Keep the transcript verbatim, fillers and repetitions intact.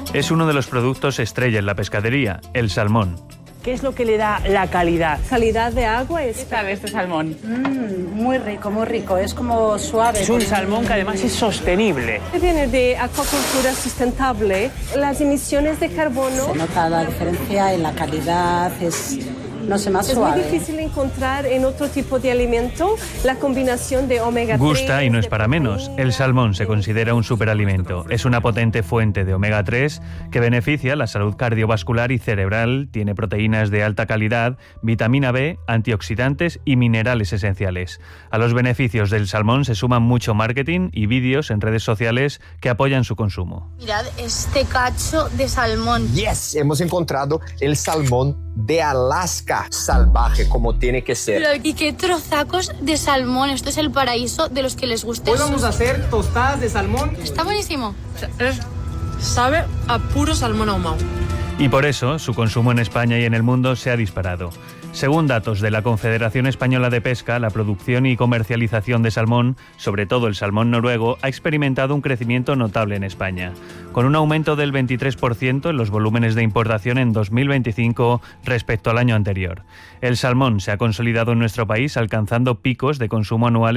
Es uno de los productos estrella en la pescadería, el salmón. ¿Qué es lo que le da la calidad? Calidad de agua es... ¿Qué sabe este salmón? Mm, muy rico, muy rico. Es como suave. Es un salmón que además es sostenible. Viene de acuacultura sustentable. Las emisiones de carbono... Se nota la diferencia en la calidad, es... no sé, más es suave. muy difícil encontrar en otro tipo de alimento la combinación de omega tres. Gusta y no es para menos. El salmón se considera un superalimento. Es una potente fuente de omega tres que beneficia la salud cardiovascular y cerebral, tiene proteínas de alta calidad, vitamina B, antioxidantes y minerales esenciales. A los beneficios del salmón se suman mucho marketing y vídeos en redes sociales que apoyan su consumo. Mirad este cacho de salmón. Yes, hemos encontrado el salmón de Alaska, salvaje como tiene que ser. Pero, ¿y qué trozacos de salmón? Esto es el paraíso de los que les gusta. Hoy vamos a hacer tostadas de salmón. Está buenísimo. Es, sabe a puro salmón ahumado. Y por eso su consumo en España y en el mundo se ha disparado. Según datos de la Confederación Española de Pesca, la producción y comercialización de salmón, sobre todo el salmón noruego, ha experimentado un crecimiento notable en España, con un aumento del veintitrés por ciento en los volúmenes de importación en dos mil veinticinco respecto al año anterior. El salmón se ha consolidado en nuestro país alcanzando picos de consumo anuales